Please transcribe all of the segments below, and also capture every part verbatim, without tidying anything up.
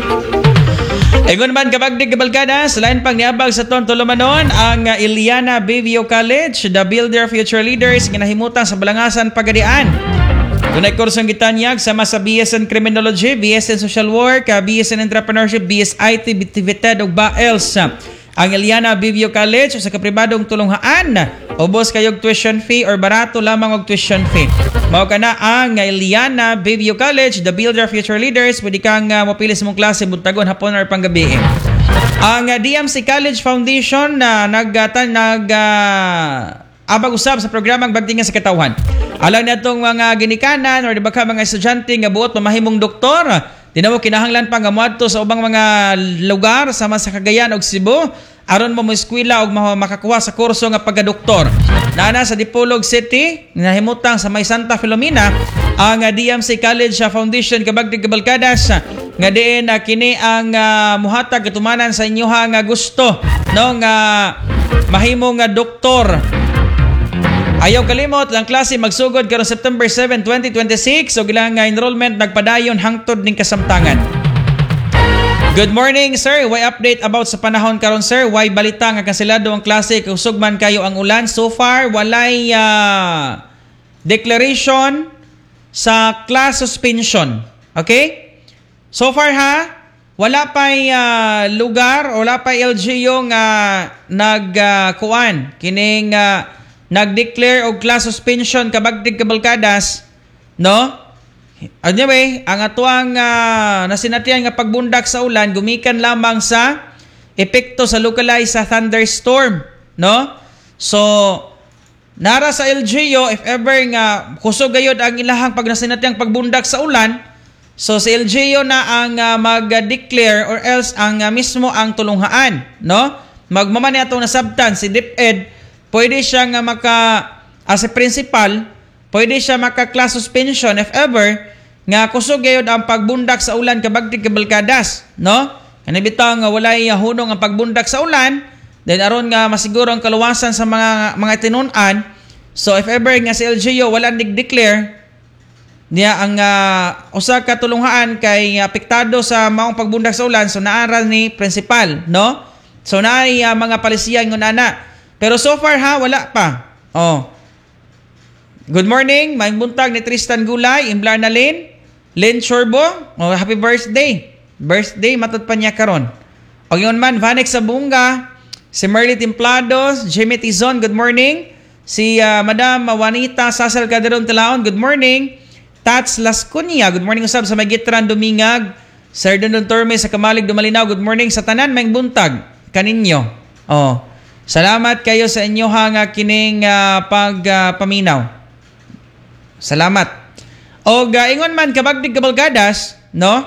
Egon man kabagdig kabalkada, sa lain pang niabag sa ton tulumanon ang uh, Iliana Bevio College, the Builder Future Leaders ginahimutang sa Balangasan Pagadian. Dunay kursong gitanyag sama sa B S in Criminology, B S in Social Work, B S in Entrepreneurship, B S I T, Bitivitad ug ba else. Ang Iliana Bevio College sa kapribadong tulunghaan, ubos kayog tuition fee or barato lamang og tuition fee. Mao kana ang Iliana Bevio College, the Builder Future Leaders, pwede kang uh, mapili sa mong klase buntagon hapon or panggabi. Ang uh, D M C College Foundation na uh, nag uh, nag uh, abag usab sa programang Bagtingan sa Katawan. Alang natong mga ginikanan or di ba ka mga estudyante nga buot mamahimong doktor, di na mo kinahanglan pa nga moadto sa ubang mga lugar sama sa Cagayan ug Cebu aron mo mo eskwela og makakuha sa kurso nga pagka-doktor. Nana sa Dipolog City, nahimutang sa May Santa Filomena ang uh, D M C College Foundation kabagdig kabalkadas nga diin uh, kini ang uh, muhatag katumanan sa inyoha nga gusto no nga mahimong nga doktor. Ayaw kalimot lang klase magsugod karon September seventh, twenty twenty-six so gilang nga enrollment nagpadayon hangtod ning kasamtangan. Good morning sir, why update about sa panahon karon sir? Why balita nga kanselado ang klase kusog man kayo ang ulan? So far walay uh, declaration sa class suspension. Okay? So far ha, wala pa'y uh, lugar, wala pa'y L G U nga nagkuan uh, kining uh, nag-declare og class suspension kabagdig kabalkadas, no? Anyway, ang atuang uh, nasinatian nga pagbundak sa ulan gumikan lamang sa epekto sa localized sa thunderstorm, no? So nara sa L G U if ever nga kusog gayud ang ilahang pag nasinatiang pagbundak sa ulan, so sa L G U na ang uh, mag-declare or else ang uh, mismo ang tulunghaan, no? Magmamani atong nasabtan si DepEd. Pwede siya nga maka, as a principal, pwede siya maka-class suspension if ever nga kusog gayud ang pagbundak sa ulan kabagdig kabalkadas, no? Kani bitaw nga walay hunong ang pagbundak sa ulan, then aron nga masiguro ang kaluwasan sa mga mga tinun-an. So if ever nga si L G U wala nag-declare niya ang uh, usa ka tulunghaan kay apektado sa maong pagbundak sa ulan, so naaral ni principal, no? So naay uh, mga palisiyan ngun ana. Pero so far ha, wala pa. Oh. Good morning, maayong buntag ni Tristan Gulay, Imblarna Lane, Len Chorbo. Oh, happy birthday. Birthday, matod pa niya karon. O yun man, Vanex Sabunga, si Merly Templados, Jimmy Tizon, good morning. Si uh, Madam Juanita Sasal Calderon Talaon, good morning. Tats Lascunia, good morning usab sa Magitran Dumingag. Sir Dondon Torme sa Kamalig Dumalinaw, good morning sa tanan, maayong buntag kaninyo. Oh. Salamat kayo sa inyo nga kining uh, pagpaminaw. Uh, Salamat. O uh, ingon man kabagdig kabalgadas, no?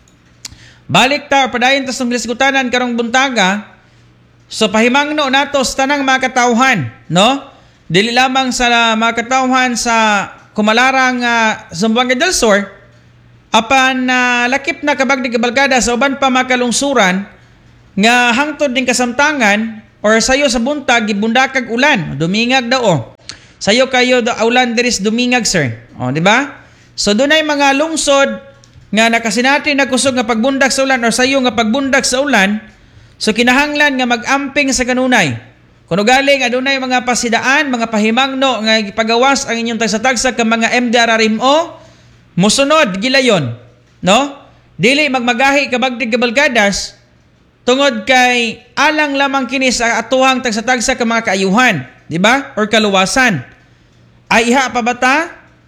Balik ta padayon ta sa lisgutanan karong buntaga. So pahimangno nato sa tanang mga katawhan, no? Dili lamang sa mga katawhan sa kumalarang uh, Zamboanga del Sur, apan uh, lakip na kabagdig kabalgadas sa uban pa makalungsuran nga hangtod ning kasamtangan or sayo sa buntag gibundakag ulan, dumingag daw oh. Sayo kayo da ulan diris dumingag sir. Oh, di ba? So dunay mga lungsod nga nakasinati nagkusog nga pagbundak sa ulan or sayo nga pagbundak sa ulan, so kinahanglan nga mag-amping sa kanunay. Kuno galing adunay mga pasidaan, mga pahimangno nga gipagawas ang inyong tagsa-tagsa ka mga M D R R M O, musunod gilayon, no? Dili magmagahi kabagdig kabalkadas tungod kay alang lamang kini sa atuhang tagsa-tagsa ka mga kaayuhan, di ba? Or kaluwasan. Ay iha pa bata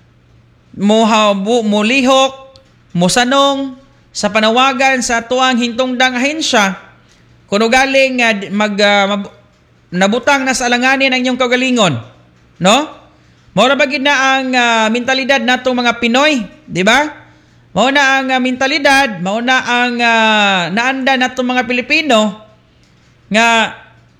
mo mulihok, mosanong sa panawagan sa atuhang hintungdang ahensya kuno galing nga mag uh, mab, nabutang na sa alanganin ang inyong kagalingon, no? Mao ba gid na ang uh, mentalidad natong mga Pinoy, di ba? Mao na ang uh, mentalidad, mao na ang uh, naanda natong mga Pilipino nga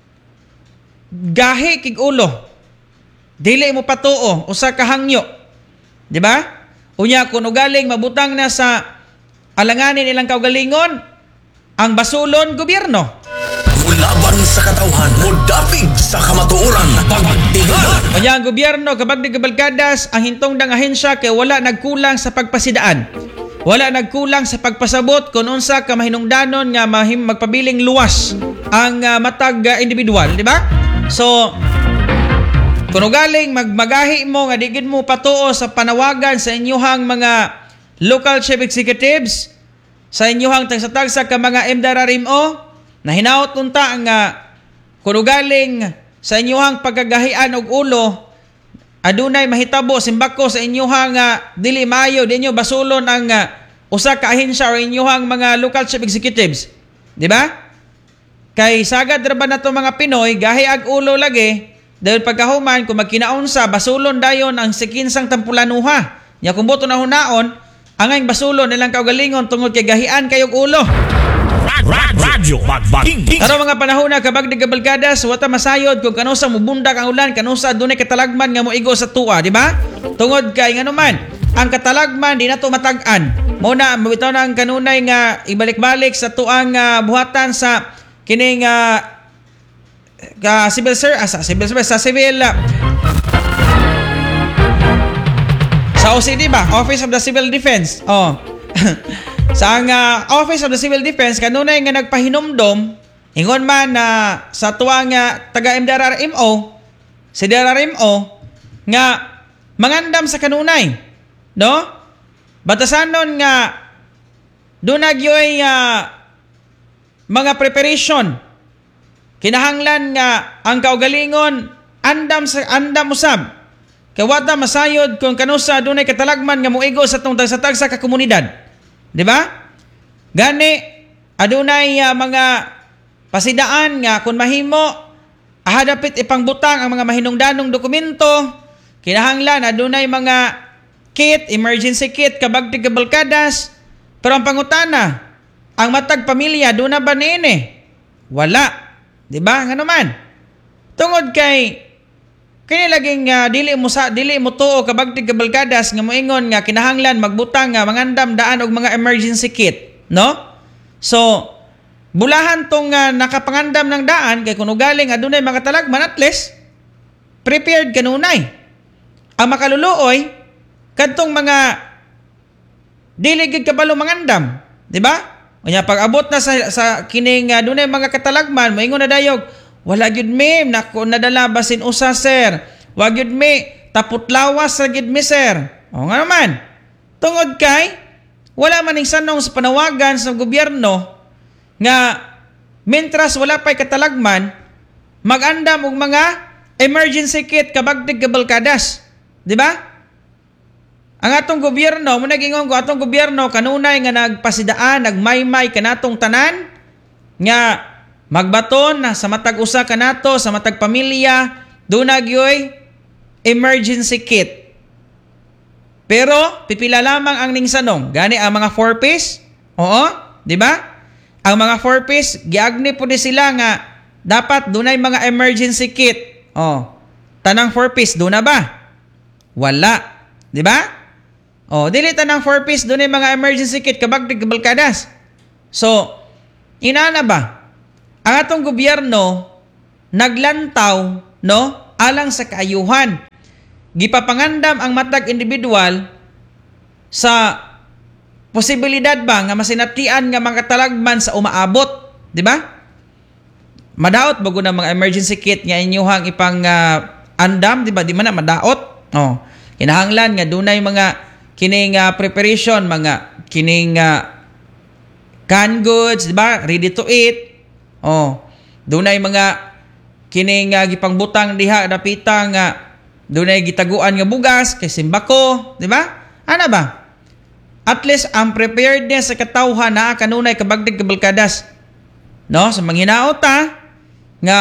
gahi kig ulo. Dili mo patuo usa ka hangyo. Di ba? Unya kuno galing mabutang na sa alanganin ilang kaugalingon ang basulon gobyerno. Laban sa katawhan, mudapig sa kamatuoran, pagtiglan. Unya ang gobyerno kabagdig kabalkadas ang hintungdang ahensya kay wala nagkulang sa pagpasidaan. wala nagkulang sa pagpasabot kung unsa ka mahinungdanon nga mahim magpabiling luwas ang uh, matag uh, individual, di ba? So kung galing magmagahi mo nga digid mo patuo sa panawagan sa inyuhang mga local chief executives, sa inyuhang tagsa-tagsa ka mga M D R R M O, na hinaot unta nga kung galing sa inyuhang pagkagahian og ulo, adunay mahitabo simbako sa inyuhang uh, dili maayo dinyo basulon ang uh, usa ka ahensya o inyuhang mga local chief executives, di ba? Kay sagad ra ba nato mga Pinoy gahi ag ulo lagi dahil pagkahuman kung magkinaunsa basulon dayon ang sikinsang tampulanuha. Nya kung boto na hunaon angay basulon nilang kaugalingon tungod kay gahian kayog ulo. Radyo Magbaking. Taro mga panahon na kabagdig kabalkadas, wata masayod kung kanusa mubundak ang ulan, kanusa dunay katalagman nga moigo sa tuwa, di ba? Tungod kay ngano man, ang katalagman di na to matag-an. Muna mabitaw na ang kanunay nga ibalik-balik sa tuang uh, buhatan sa kining uh, uh, civil sir, uh, sa civil service sa civil uh, sa O C D ba? Office of the Civil Defense. Oh. Sa ang uh, Office of the Civil Defense kanunay nga nagpahinumdom ingon man na uh, sa tuwang uh, taga M D R R M O, si D R R M O nga mangandam sa kanunay, no? Batasanon nga doon nagyoy uh, mga preparation kinahanglan nga ang kaugalingon andam sa andam usab kay wata masayod kung kanusa dunay katalagman nga moigo sa tong tagsa-tagsa ka komunidad. Di ba? Gani, adunay uh, mga pasidaan nga kung mahimo, ahadapit ipangbutang ang mga mahinungdanong dokumento, kinahanglan, adunay mga kit, emergency kit, kabagtig kabalkadas, pero ang pangutana, ang matag pamilya, doon na ba niini? Wala. Di ba? Nga naman. Tungod kay, kini laging uh, dili mo sa dili mo tuo kabagtig kabalkadas nga moingon nga kinahanglan magbutang nga mangandam daan og mga emergency kit, no? So bulahan tong uh, nakapangandam ng daan kay kuno galing adunay mga talagman at least prepared kanunay. Ang makaluluoy kadtong mga dili gid kabalo mangandam, di ba? Unya pag abot na sa sa kining uh, adunay mga katalagman moingon na dayog, wala gyud mi nako nadala basin usa sir. Wa gyud mi tapot lawas sa gyud mi sir. O nga naman. Tungod kay wala man ning sanong sa panawagan sa gobyerno nga mentras wala pay katalagman magandam og mga emergency kit kabagtig kabalkadas. Di ba? Ang atong gobyerno, mo nagingon ko atong gobyerno kanunay nga nagpasidaan, nagmaymay kanatong tanan nga magbaton na sa matag usa kanato sa matag pamilya dunagyoy emergency kit. Pero pipila lamang ang ning sanong gani ang mga four piece. Oo, di ba? Ang mga four piece giagni po ni sila nga dapat dunay mga emergency kit. Oh, tanang four piece do na ba? Wala, di ba? Oh, dili tanang four piece dunay mga emergency kit kabagtig kabalkadas. So, ina na ba? Ang atong gobyerno naglantaw, no, alang sa kaayuhan. Gipapangandam ang matag individual sa posibilidad ba nga masinatian nga mga talagman sa umaabot, di ba? Madaot bago na mga emergency kit nga inyuhang ipang uh, andam, di ba? Di man na madaot. Oh, kinahanglan nga dunay mga kining uh, preparation, mga kining uh, canned goods, di ba? Ready to eat. Oh, dunay mga kining uh, gipangbutang diha dapita nga dunay gitaguan nga bugas kay simbako, di ba? Ana ba? At least ang preparedness sa katawhan na kanunay kabagdig kabalkadas. No, sa manghinaot ta nga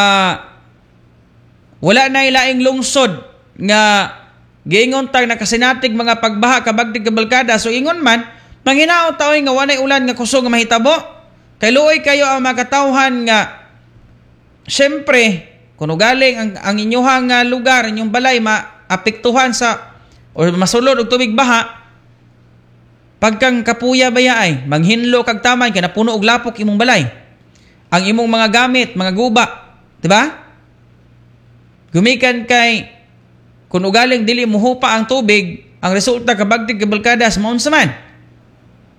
wala na ilaing lungsod nga giingon tag nakasinatig mga pagbaha kabagdig kabalkadas. So ingon man manghinaot ta oy nga walay ulan nga kusog nga mahitabo. Kay luoy kayo ang makatawhan nga syempre kung galing ang, ang inyuhang uh, lugar, inyong balay maapektuhan sa o masulod og tubig baha, pagkang kapuya baya ay manghinlo kag tamay kay napuno og lapok imong balay. Ang imong mga gamit, mga guba, di ba? Gumikan kay kung galing dili mohupa ang tubig, ang resulta kabagtig kabalkadas maunsa man.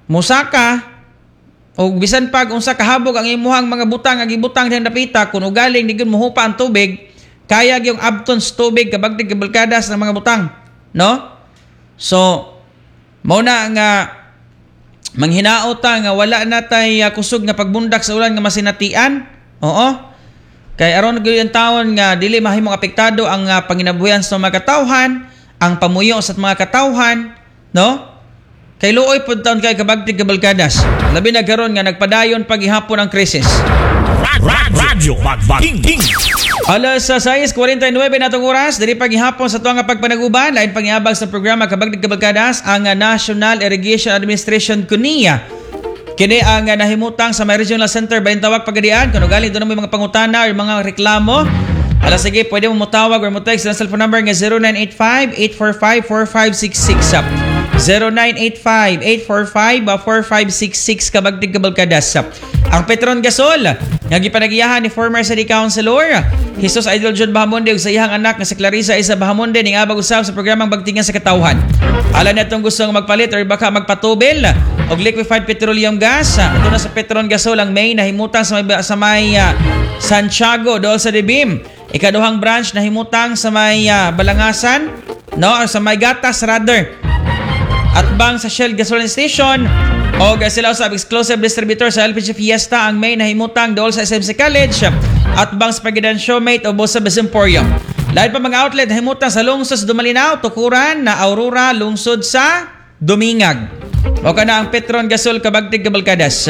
musaka o bisan pag unsa kahabog ang imuhang mga butang ang gibutang diha napita kun ugaling digud mohupa ang tubig kaya yung abton sa tubig kabagdig kabalkadas ng mga butang, no? So mao na nga manghinaot ta nga wala na tay uh, kusog nga pagbundak sa ulan nga masinatian. Oo. Kay aron gyud ang taon nga dili mahimong apektado ang uh, panginabuhian sa mga katawhan, ang pamuyo sa mga katawhan, no? Kay luoy pud taon kay kabagtig kabalkadas. Labi na karon nga nagpadayon paghihapon ang krisis. Radyo Bagbaging King. Alas sa sais forty-nine natong oras, diri paghihapon sa tuwa nga pagpanaguban, lain pangihabag sa programa Kabagdig Kabalkadas ang National Irrigation Administration Kunia. Kini ang nahimutang sa may Regional Center Bayantawak Pagadian. Kung galing doon may mga pangutana o mga reklamo, alas sige, pwede mo mutawag or mo-text sa cellphone number nga zero nine eight five, eight four five, four five six six. zero nine eight five, eight four five, four five six six Kabagdig Kabalkadas. Ang Petron Gasol nga gipanagiyahan ni former City Councilor Jesus Idol John Bahamonde ug sa iyang anak nga si Clarissa Isa Bahamonde ning abag usab sa programang Bagtingan sa Katawhan. Ala natong gusto nga magpalit or baka magpatubil og liquefied petroleum gas. Ito na sa Petron Gasol ang main nahimutang sa may, sa may uh, Santiago dool sa Dibim. Ikaduhang branch nahimutang sa may uh, Balangasan, no, or sa may Gatas rather. At bang sa Shell Gasoline Station o sila sa exclusive distributor sa L P G Fiesta ang main nahimutang dool sa S M C College at bang sa Pagadian Showmate o Bosa Emporium. Lahat pa mga outlet nahimutang sa lungsod sa Dumalinaw, Tukuran, na Aurora, lungsod sa Dumingag. O kana ang Petron Gasol Kabagdig Kabalkadas.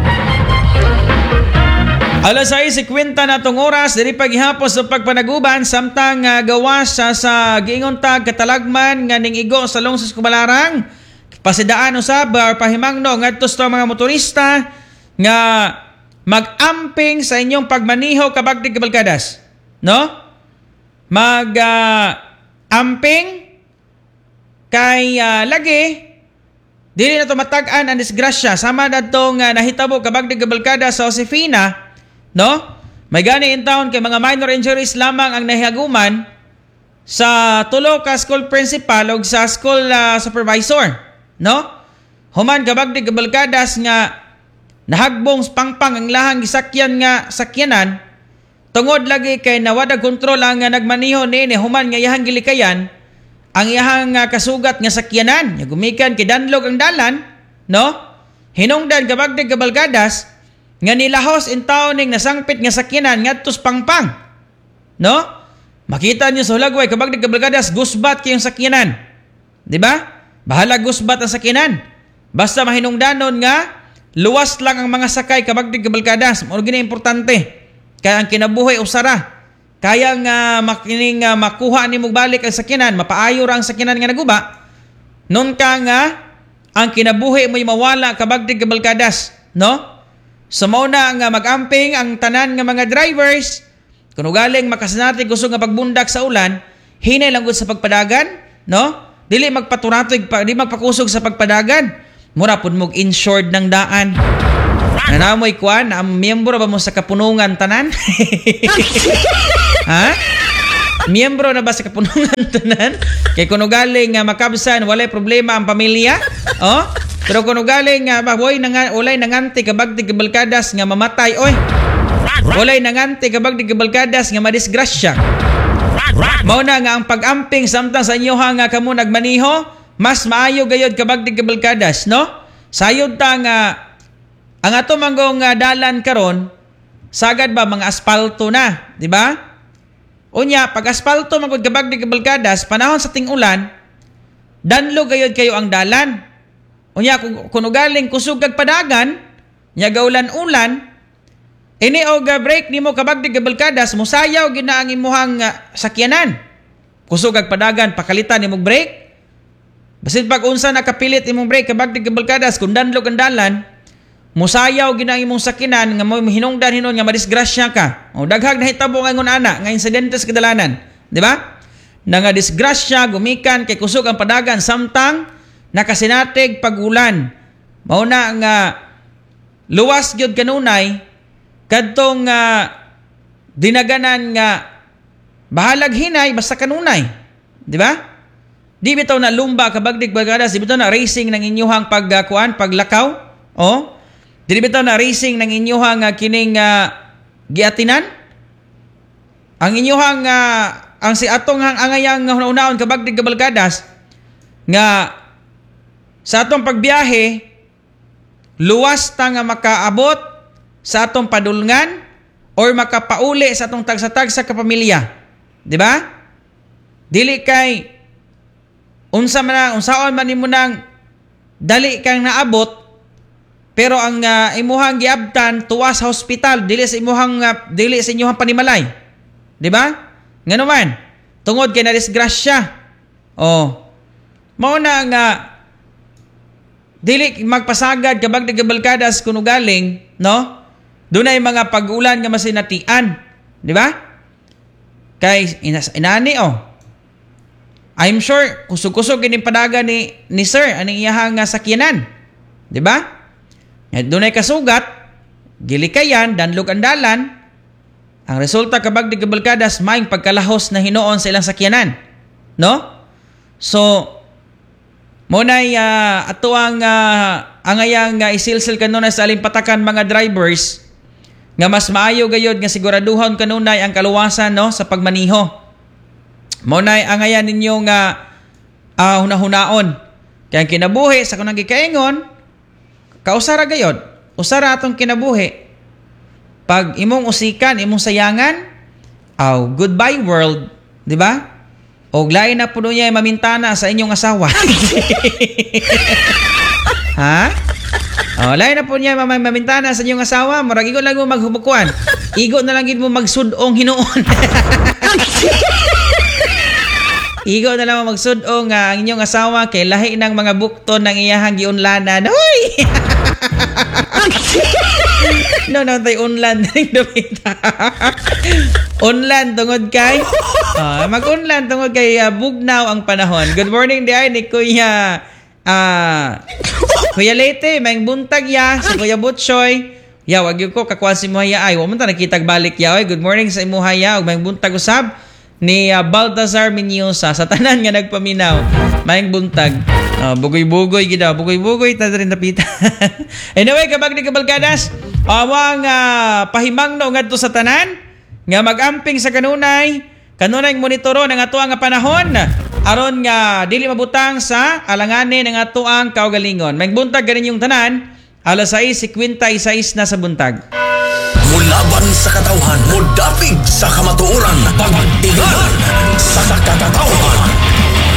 Alas sais kwenta na tong oras diri paghihapon sa pagpanaguban samtang uh, gawas sa, sa giingon tag katalagman nga ning igo sa lungsod sa Kumalarang. Pasidaan usab or pahimangno ngadto sa mga motorista nga mag-amping sa inyong pagmaniho kabagdig kabalkadas, no? Mag uh, amping kay uh, lagi dili na to matag-an ang disgrasya sama dadtong uh, nahitabo kabagdig kabalkadas sa Josefina, no? May gani in town kay mga minor injuries lamang ang nahihaguman sa tulo ka school principal ug sa school uh, supervisor. No? Human kabagdig kabalkadas nga nahagbong pangpang ang lahang gisakyan nga sakyanan tungod lagi kay nawada kontrol ang nagmaniho ni human nga iyahang gilikayan ang iyahang uh, kasugat nga sakyanan nga gumikan kay danlog ang dalan, no? Hinungdan kabagdig kabalkadas nga nilahos in town ning nasangpit nga sakyanan ngadto sa pangpang, no? Makita niyo sa hulagway kabagdig kabalkadas gusbat kay yung sakyanan, di ba? Bahala gusbat ang sakinan. Basta mahinungdanon nga luwas lang ang mga sakay kabagdig kabalkadas. Mao gini importante. Kaya ang kinabuhi usara. Kaya nga makining uh, makuha nimo balik ang sakinan, mapaayo ra ang sakinan nga naguba. Nun ka nga ang kinabuhi mo mawala kabagdig kabalkadas, no? So mao na nga mag-amping ang tanan nga mga drivers kuno galing makasanati gusto nga pagbundak sa ulan, hinay lang gud sa pagpadagan, no? Dili magpaturatoy, di magpakusog sa pagpadagan. Mura pud mog insured ng daan. Nanamoy kuan, ang miyembro ba mo sa kapunungan tanan? Ha? Miyembro na ba sa kapunungan tanan? Kay kuno galing nga makabsan, walay problema ang pamilya. Oh? Pero kuno galing nga boy nang ulay nanganti kabagdig kabalkadas nga mamatay, oy. Walay nanganti kabagdig kabalkadas nga madisgrasya. Mao na nga ang pag-amping samtang sa inyo nga kamo nagmaniho, mas maayo gayud kabagdig kabalkadas, no? Sayod ta nga ang ato manggong uh, dalan karon sagad ba mga asfalto na, di ba? Unya pag asfalto magud kabagdig kabalkadas panahon sa ting-ulan, danlo gayud kayo ang dalan. Unya kung, kung galing kusog kag padagan, nya gaulan-ulan, ini og break nimo kabagdig kabalkadas musayaw gid na ang imuhang uh, sakyanan. Kusog kag padagan pakalitan nimo break. Basin pag unsa nakapilit imong break kabagdig kabalkadas kun danlog ang dalan, musayaw gid ang imong sakyanan nga mo hinungdan hinon nga madisgrasya ka. O daghag nahitabo nga ingon ana nga insidente sa kadalanan, di ba? Na nga disgrasya gumikan kay kusog ang padagan samtang nakasinatig pag-ulan. Mao na nga luwas gyud kanunay kadtong uh, dinaganan nga bahalag hinay basta kanunay, di ba? Di bitaw na lumba kabagdig bagadas, di bitaw na racing ng inyuhang pagkuan, paglakaw. Oh. Di bitaw na racing ng inyuhang uh, kining uh, giatinan. Ang inyuhang uh, ang si atong hang angayang hunaon kabagdig kabalgadas nga sa atong pagbiyahe luwas ta nga makaabot sa atong padulngan or makapauli sa atong tagsa-tagsa kapamilya. Di ba? Dili kay unsa man unsaon man nimo nang dali kang naabot pero ang uh, imuhang giabtan tuwa sa hospital dili sa imuhang uh, dili sa inyong panimalay. Di ba? Ngano man tungod kay na disgrasya. Oh. Mao na nga dili magpasagad kabag nagabalkadas kuno galing, no? Dunay mga pag-ulan nga masinatian, di ba? Kay inas inani oh. I'm sure kusog-kusog gining padaga ni ni sir aning iyahang nga sakyanan. Di ba? At dunay kasugat, gilikayan, danlog ang dalan. Ang resulta kabag di kabalkadas maing pagkalahos na hinuon sa ilang sakyanan. No? So mo nay uh, ato ang uh, angayang uh, isilsil kanunay sa alimpatakan mga drivers nga mas maayo gayod nga siguraduhon kanunay ang kaluwasan no sa pagmaniho. Mo nay angayan ninyo nga uh, hunahunaon. Kaya ang kinabuhi sa kunang gikaingon, kausara gayod. Usara atong kinabuhi. Pag imong usikan, imong sayangan, oh, goodbye world, di ba? O lain na po niya mamintana sa inyong asawa. Ha? O lain na po niya mamintana sa inyong asawa, murag igo lang mo maghumukuan. Igo na lang gid mo magsudong hinuon. Igo na lang magsudong nga ang inyong asawa kay lahi ng mga bukton ng iyahang giunlanan. Hoy! No, no, tayo unlan ng dumita. Unlan tungod kay uh, mag-unlan tungod kay uh, bugnaw ang panahon. Good morning di ay ni Kuya uh, Kuya Leyte, may buntag ya sa Kuya Butchoy. Ya, wag yung ko kakuan si Muhaya ay. Wa man ta nakitag balik ya. Oy, good morning sa Muhaya ug may buntag usab ni uh, Baltazar Minyosa sa tanan nga nagpaminaw. May buntag. Uh, bugoy-bugoy gida, bugoy-bugoy ta rin napita. Anyway, kabag ni kabalgadas, awang uh, pahimangno ngadto sa tanan nga magamping sa kanunay, kanunay monitoro ng atuang nga panahon aron nga dili mabutang sa alanganin ng atuang kaugalingon. May buntag ganin yung tanan, alas sais fifty-six na sa buntag. Mulaban sa katawhan, mudapig sa kamatuoran, pagtingan sa katatawahan.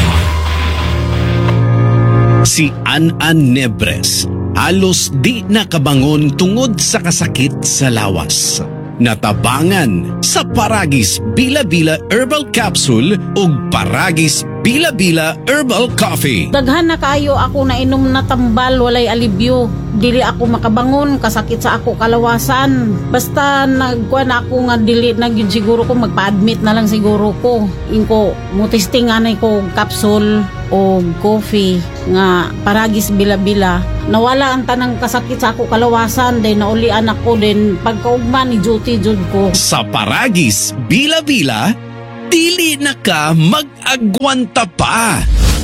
Si An-An Nebres halos di nakabangon tungod sa kasakit sa lawas. Natabangan sa Paragis Bila-Bila Herbal Capsule ug Paragis Bila-Bila Herbal Coffee. Daghan na kaayo ako na inom na tambal, walay alibyo. Dili ako makabangon, kasakit sa ako kalawasan. Basta nagkuha na ako nga dili na yun siguro ko, magpa-admit na lang siguro ko. Inko, mutistinganay ko capsule o coffee nga Paragis Bila-Bila. Nawala ang tanang kasakit sa ako kalawasan, then naulian ako, then pagkaugman ni duty jud ko. Sa Paragis Bila-Bila, dili na ka mag-agwanta pa.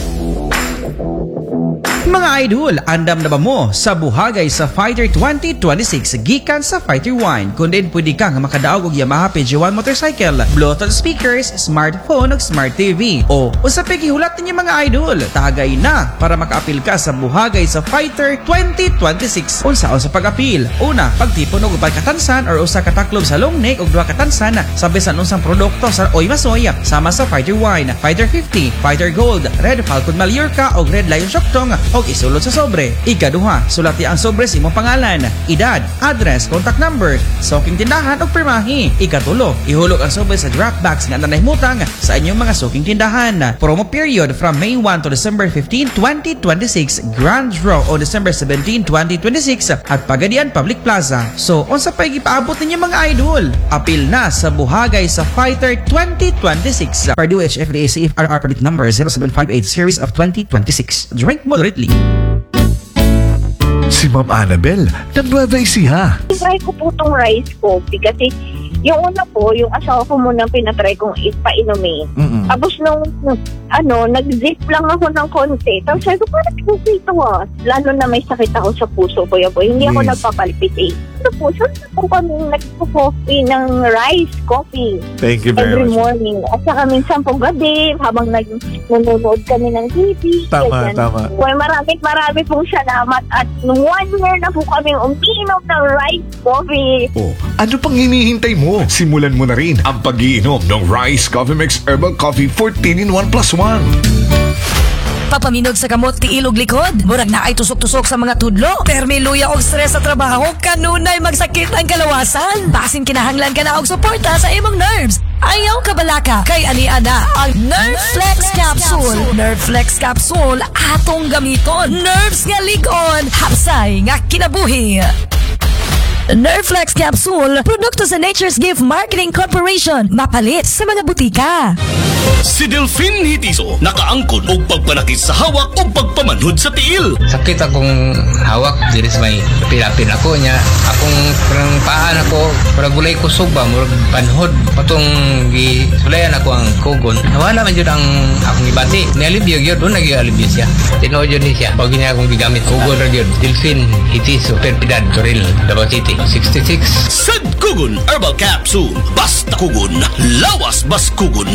Mga idol, andam na ba mo sa buhagay sa Fighter twenty twenty-six gikan sa Fighter Wine? Kung din pwede kang makadaog og Yamaha P G one motorcycle, Bluetooth speakers, smartphone ug smart T V. O usapig ihulat ninyo mga idol, tagay na para makaapil ka sa buhagay sa Fighter twenty twenty-six. Unsaon sa pag-apil? Una, pagtipon og upat katansan or usa ka taklob sa long neck ug duha katansan sa bisan unsang produkto sa Oy Masoy sama sa Fighter Wine, Fighter fifty, Fighter Gold, Red Falcon Mallorca ug Red Lion Shoktong og isulod sa sobre. Ikaduha, sulati ang sobre sa imong pangalan, edad, address, contact number, suking tindahan ug pirmahi. Ikatulo, ihulog ang sobre sa draft box nga nanahimutang sa inyong mga suking tindahan. Promo period from May first to December fifteenth, twenty twenty-six. Grand draw on December seventeenth, twenty twenty-six at Pagadian Public Plaza. So, unsa pay gipaabot ninyo mga idol? Apil na sa buhagay sa Fighter twenty twenty-six. Purdue H F D A C F R R permit number zero seven five eight series of twenty twenty-six. Drink moderately. Si Ma'am Annabel, nag-Nueva Ecija. Try ko po itong rice coffee kasi Yung una po, yung asawa ko muna pinatry kong ipainumin. Mm-mm. Tapos nung, ano, nag-zip lang ako ng konti. Tapos sabi ko, parang kasi ito ah. Lalo na may sakit ako sa puso, Kuya Boy. Hindi ako Yes. nagpapalpitate. Sa puso, po kami nagpo-coffee ng rice coffee. Thank you very Every much. morning. At saka minsan po gabi, habang nag nanonood kami ng T V. Tama, ganyan. tama. Well, maraming marami pong salamat. At nung one year na po kami uminom ng rice coffee. Oh, ano pang hinihintay mo? Simulan mo na rin ang pag-iinom ng Rice Coffee Mix Herbal Coffee fourteen in one plus one. Papaminog sa kamot ti ilog likod. Murag na ay tusok-tusok sa mga tudlo. Permi luya og stress sa trabaho. Kanunay magsakit ang kalawasan. Basin kinahanglan ka na og suporta sa imong nerves. Ayaw ka balaka. Kay ani ana ang Nerve Flex Capsule. Nerve Flex Capsule atong gamiton. Nerves nga ligon. Hapsay nga kinabuhi. Nerflex Capsule, produkto sa Nature's Gift Marketing Corporation, mapalit sa mga butika. Si Delphine Hitiso nakaangkon og pagpanakit sa hawak o pagpamanhod sa tiil. Sakit akong hawak, diri sa may pilapin ako niya. Akong parang paan ako, parang gulay kusog ba, murag panhod. Patong gisulayan ako ang kugon. Nawala man yun ang akong ibati. Nialibyo yun, doon nag-ialibyo siya. Tinood yun niya. Pag niya akong gigamit, kugon rin yun. Delphine Hitiso, Perpidad, Toril, Davao City, sixty-six. Sad Kugon Herbal Capsule. Basta kugon, lawas bas kugon.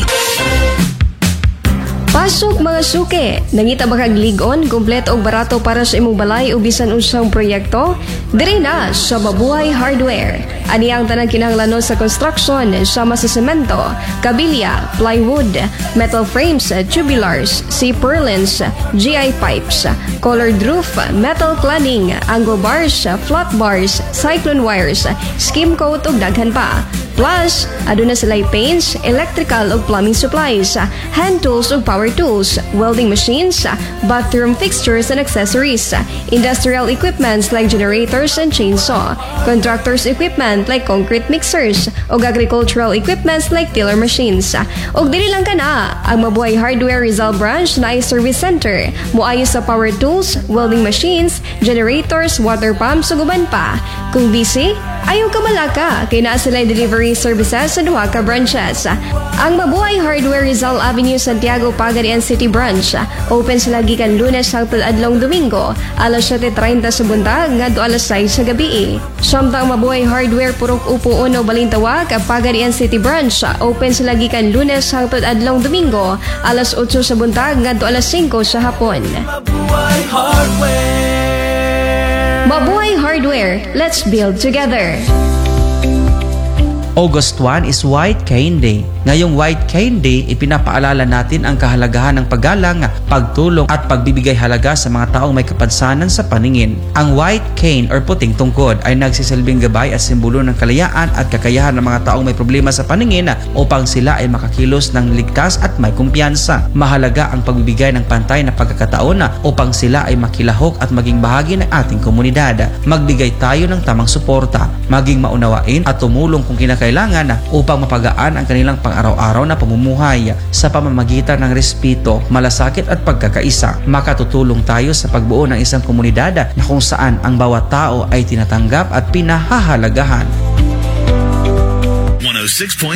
Pasok mga suke! Nangita ba kag ligon, kompleto og barato para sa imong balay o bisan unsang proyekto? Diri na sa Mabuhay Hardware. Ani ang tanang kinahanglanon sa construction sama sa semento, kabilya, plywood, metal frames, tubulars, C-purlins, G I pipes, colored roof, metal cladding, angle bars, flat bars, cyclone wires, skim coat ug daghan pa. Plus, aduna sila'y paints, electrical ug plumbing supplies, hand tools ug power tools, welding machines, bathroom fixtures and accessories, industrial equipments like generators and chainsaw, contractors equipment like concrete mixers, ug agricultural equipments like tiller machines. Ug dili lang kana, ang Mabuhay Hardware Rizal Branch na ay service center, moayo sa power tools, welding machines, generators, water pumps ug uban pa. Kung busy, ayaw ka malaka, kay naa sila'y delivery services sa duha ka branches. Ang Mabuhay Hardware Rizal Avenue, Santiago, Pagadian City Branch. Open sila gikan Lunes hangtod adlong Domingo, alas siyete treinta sa buntag ngadto alas sais sa gabi. Samtang Mabuhay Hardware Purok Upuon o Balintawak, Pagadian City Branch. Open sila gikan Lunes hangtod adlong Domingo, alas otso sa buntag ngadto alas singko sa hapon. Mabuhay Hardware. Mabuhay Hardware, let's build together. August first is White Cane Day. Ngayong White Cane Day, ipinapaalala natin ang kahalagahan ng paggalang, pagtulong at pagbibigay halaga sa mga taong may kapansanan sa paningin. Ang white cane or puting tungkod ay nagsisilbing gabay at simbolo ng kalayaan at kakayahan ng mga taong may problema sa paningin upang sila ay makakilos ng ligtas at may kumpiyansa. Mahalaga ang pagbibigay ng pantay na pagkakataon upang sila ay makilahok at maging bahagi ng ating komunidad. Magbigay tayo ng tamang suporta, maging maunawain at tumulong kung kinakailangan upang mapagaan ang kanilang pang-araw-araw na pamumuhay sa pamamagitan ng respeto, malasakit at pagkakaisa. Makatutulong tayo sa pagbuo ng isang komunidad na kung saan ang bawat tao ay tinatanggap at pinahahalagahan. one oh six point